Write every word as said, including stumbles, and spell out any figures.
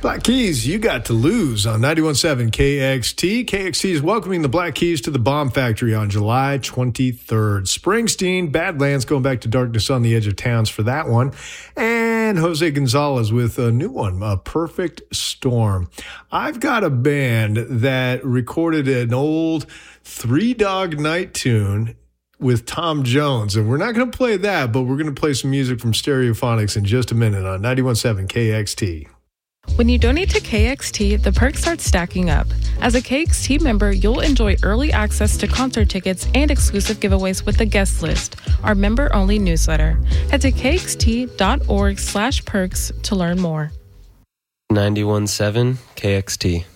Black Keys, you got to lose on ninety-one point seven K X T. K X T is welcoming the Black Keys to the Bomb Factory on July twenty-third. Springsteen, Badlands, going back to Darkness on the Edge of Towns for that one. And Jose Gonzalez with a new one, A Perfect Storm. I've got a band that recorded an old Three Dog Night tune with Tom Jones, and we're not going to play that, but we're going to play some music from Stereophonics in just a minute on ninety-one point seven K X T. When you donate to K X T, the perks start stacking up. As a K X T member, you'll enjoy early access to concert tickets and exclusive giveaways with the guest list, our member-only newsletter. Head to kxt.org slash perks to learn more. ninety-one point seven K X T.